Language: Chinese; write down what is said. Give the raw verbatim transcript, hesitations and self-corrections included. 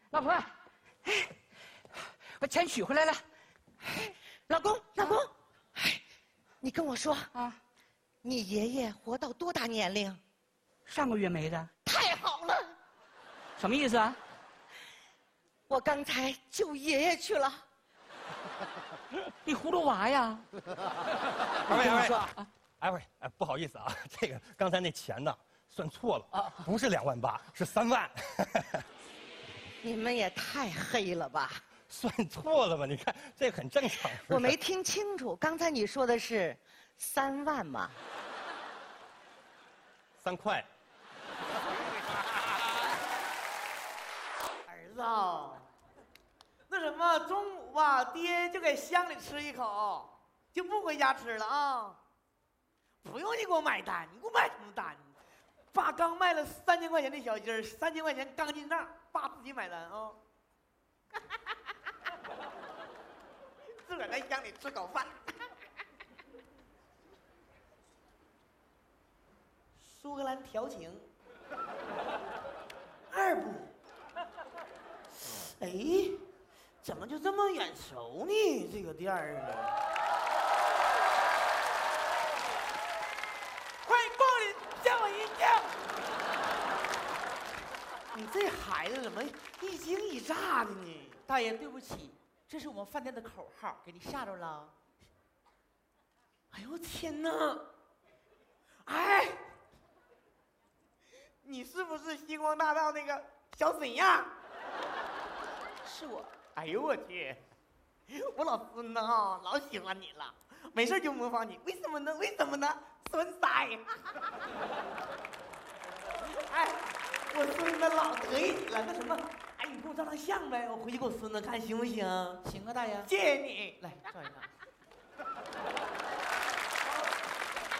老婆，把钱取回来了。 老公，老公，哎，你跟我说啊， 你爷爷活到多大年龄？ 上个月没的。 太好了， 什么意思啊？ 我刚才救爷爷去了。 你葫芦娃呀！ 二位，二位，啊，哎喂，哎，不好意思啊，这个刚才那钱呢算错了啊，不是两万八，是三万。 你们也太黑了吧！ 算错了吧？你看这很正常。 我没听清楚，刚才你说的是三万吗？ 三块。 儿子啊，那什么，中午吧，爹就给乡里吃一口，就不回家吃了啊。不用你给我买单，你给我买什么单？爸刚卖了三千块钱的小鸡儿，三千块钱刚进账，爸自己买单啊。自个儿在乡里吃口饭。苏格兰调情，二部。哎，怎么就这么眼熟呢？这个店儿啊！欢迎光临，吓我一跳。你这孩子怎么一惊一乍的呢？ 大爷，对不起，这是我们饭店的口号，给你吓着了。 哎呦我天哪！哎，你是不是星光大道那个小沈阳？ 是我。 哎呦我去！我老孙子啊，老喜欢你了，没事就模仿你，为什么呢？为什么呢？孙子！哎，我孙子老得意你了，那什么，哎，你给我照张相呗，我回去给我孙子看行不行？ 行啊，大爷。 谢谢你， 来照一张。